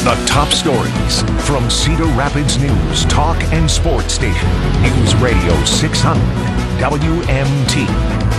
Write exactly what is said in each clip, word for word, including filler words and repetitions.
The top stories from Cedar Rapids News, Talk and Sports Station. News Radio six hundred W M T.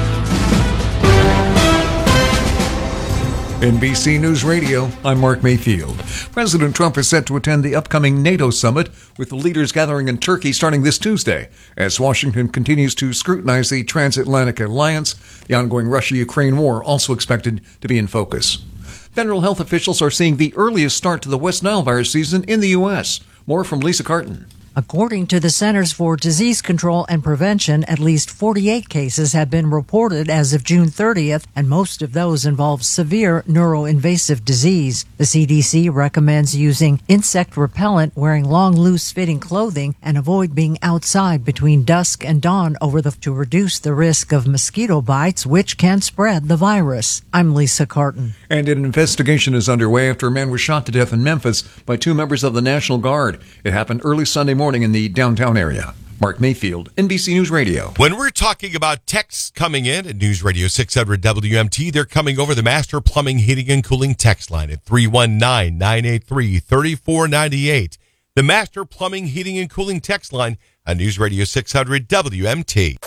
N B C News Radio, I'm Mark Mayfield. President Trump is set to attend the upcoming NATO summit, with the leaders gathering in Turkey starting this Tuesday, as Washington continues to scrutinize the transatlantic alliance. The ongoing Russia-Ukraine war also expected to be in focus. Federal health officials are seeing the earliest start to the West Nile virus season in the U S. More from Lisa Carton. According to the Centers for Disease Control and Prevention, at least forty-eight cases have been reported as of June thirtieth, and most of those involve severe neuroinvasive disease. The C D C recommends using insect repellent, wearing long, loose-fitting clothing, and avoid being outside between dusk and dawn over the to reduce the risk of mosquito bites, which can spread the virus. I'm Lisa Carton. And an investigation is underway after a man was shot to death in Memphis by two members of the National Guard. It happened early Sunday morning in the downtown area. Mark Mayfield, N B C News Radio. When we're talking about texts coming in at News Radio six hundred W M T, they're coming over the Master Plumbing, Heating, and Cooling text line at three one nine, nine eight three, three four nine eight. The Master Plumbing, Heating, and Cooling text line on News Radio six hundred W M T.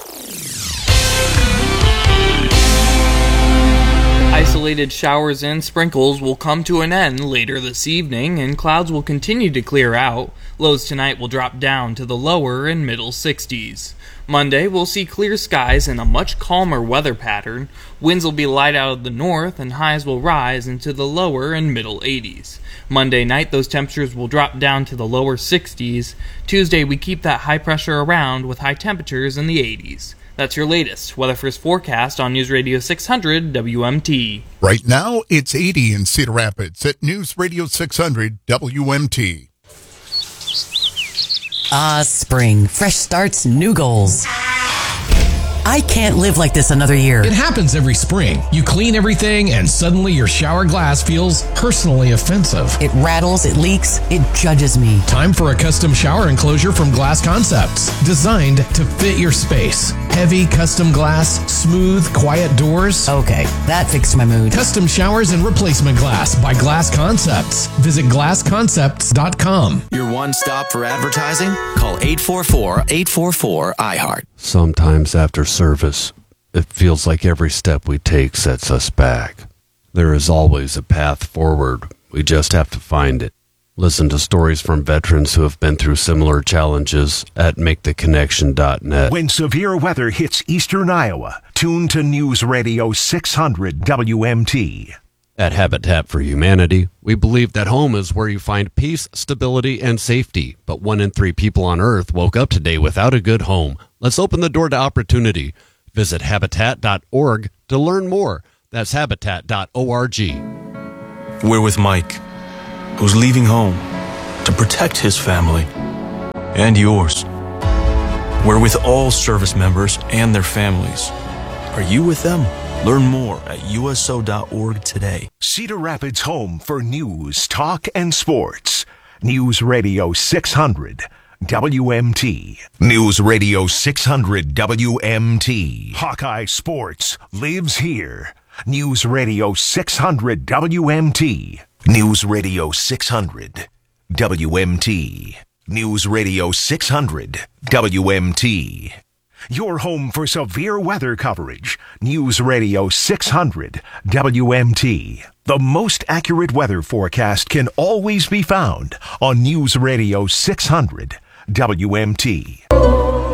Isolated showers and sprinkles will come to an end later this evening, and clouds will continue to clear out. Lows tonight will drop down to the lower and middle sixties. Monday, we'll see clear skies and a much calmer weather pattern. Winds will be light out of the north, and highs will rise into the lower and middle eighties. Monday night, those temperatures will drop down to the lower sixties. Tuesday, we keep that high pressure around with high temperatures in the eighties. That's your latest Weather First forecast on News Radio six hundred W M T. Right now, it's eighty in Cedar Rapids at News Radio six hundred W M T. Ah, spring. Fresh starts, new goals. I can't live like this another year. It happens every spring. You clean everything and suddenly your shower glass feels personally offensive. It rattles, it leaks, it judges me. Time for a custom shower enclosure from Glass Concepts, designed to fit your space. Heavy custom glass, smooth, quiet doors. Okay, that fixed my mood. Custom showers and replacement glass by Glass Concepts. Visit glass concepts dot com. Your one stop for advertising? Call eight four four, eight four four, I heart. Sometimes after service, it feels like every step we take sets us back. There is always a path forward. We just have to find it. Listen to stories from veterans who have been through similar challenges at make the connection dot net. When severe weather hits eastern Iowa, tune to News Radio six hundred W M T. At Habitat for Humanity, we believe that home is where you find peace, stability, and safety. But one in three people on Earth woke up today without a good home. Let's open the door to opportunity. Visit habitat dot org to learn more. That's habitat dot org. We're with Mike, who's leaving home to protect his family and yours. We're with all service members and their families. Are you with them? Learn more at U S O dot org today. Cedar Rapids' home for news, talk, and sports. News Radio six hundred W M T. News Radio six hundred W M T. Hawkeye Sports lives here. News Radio six hundred W M T. News Radio six hundred W M T. News Radio six hundred W M T. Your home for severe weather coverage. News Radio six hundred W M T. The most accurate weather forecast can always be found on News Radio six hundred W M T.